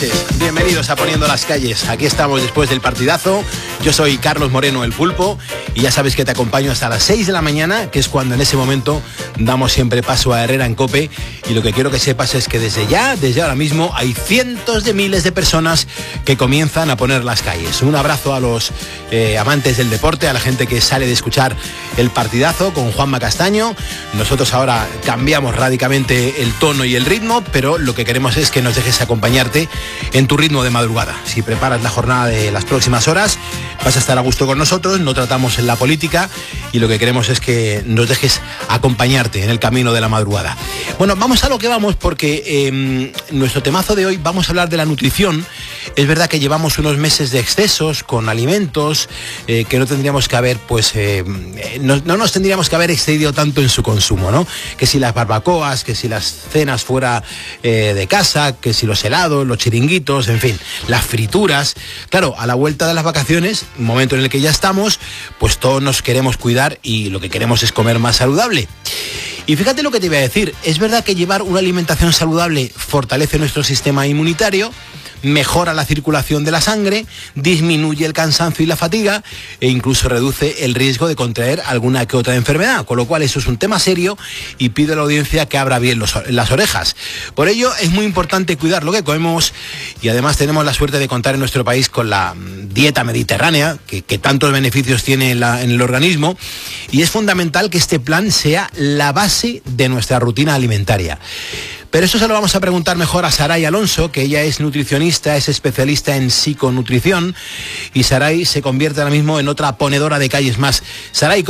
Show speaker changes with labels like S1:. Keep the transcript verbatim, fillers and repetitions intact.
S1: Bienvenidos a Poniendo las Calles. Aquí estamos después del partidazo. Yo soy Carlos Moreno, el Pulpo, y ya sabes que te acompaño hasta las seis de la mañana, que es cuando en ese momento damos siempre paso a Herrera en COPE. Y lo que quiero que sepas es que desde ya, desde ahora mismo, hay cientos de miles de personas que comienzan a poner las calles. Un abrazo a los eh, amantes del deporte, a la gente que sale de escuchar el partidazo con Juanma Castaño. Nosotros ahora cambiamos radicalmente el tono y el ritmo, pero lo que queremos es que nos dejes acompañarte en tu ritmo de madrugada. Si preparas la jornada de las próximas horas, vas a estar a gusto con nosotros. No tratamos en la política y lo que queremos es que nos dejes acompañarte en el camino de la madrugada. Bueno, vamos a lo que vamos, porque eh, nuestro temazo de hoy vamos a hablar de la nutrición. Es verdad que llevamos unos meses de excesos con alimentos eh, que no tendríamos que haber, pues, eh, no, no nos tendríamos que haber excedido tanto en su consumo, ¿no? Que si las barbacoas, que si las cenas fuera eh, de casa, que si los helados, los chiringuitos, en fin, las frituras. Claro, a la vuelta de las vacaciones, momento en el que ya estamos, pues todos nos queremos cuidar y lo que queremos es comer más saludable. Y fíjate lo que te iba a decir, es verdad que llevar una alimentación saludable fortalece nuestro sistema inmunitario, mejora la circulación de la sangre, disminuye el cansancio y la fatiga e incluso reduce el riesgo de contraer alguna que otra enfermedad, con lo cual eso es un tema serio y pido a la audiencia que abra bien los, las orejas. Por ello es muy importante cuidar lo que comemos y además tenemos la suerte de contar en nuestro país con la dieta mediterránea, que, que tantos beneficios tiene en, la, en el organismo, y es fundamental que este plan sea la base de nuestra rutina alimentaria. Pero eso se lo vamos a preguntar mejor a Saray Alonso, que ella es nutricionista, es especialista en psiconutrición, y Saray se convierte ahora mismo en otra ponedora de calles más. Saray,